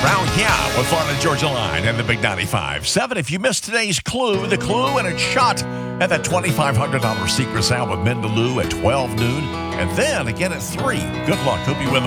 Brown Cow with Florida Georgia Line and the Big 95.7. If you missed today's clue, the clue and it's shot at that $2,500 secret sound with Mendaloo at 12 noon. And then again at 3. Good luck. Hope you win